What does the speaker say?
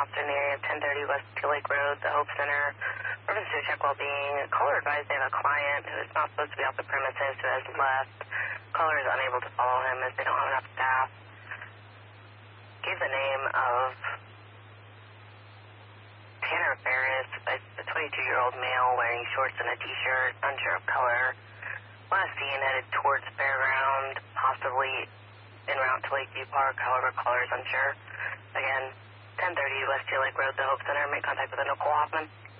officer in the area of 1030 West Teal Lake Road, the Hope Center. Reference to check well-being. Caller advised they have a client who is not supposed to be off the premises who has left. Caller is unable to follow him as they don't have enough staff. Gave the name of Tanner Ferris, a 22-year-old male wearing shorts and a t-shirt, unsure of color. Last seen headed towards Fairground, possibly en route to Lakeview Park, however, caller is unsure. Again, 1030 West Teal Lake Road, the Hope Center. Make contact with Nicole Hoffman.